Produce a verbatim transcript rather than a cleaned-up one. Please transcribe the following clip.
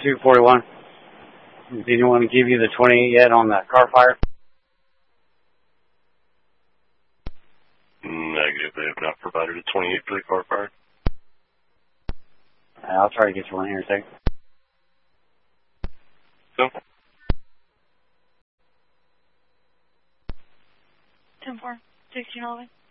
two forty-one. Did anyone give you the twenty-eight yet on that car fire? Negative. They have not provided a twenty-eight for the car fire. I'll try to get you one here in a second. So? ten four, sixteen eleven.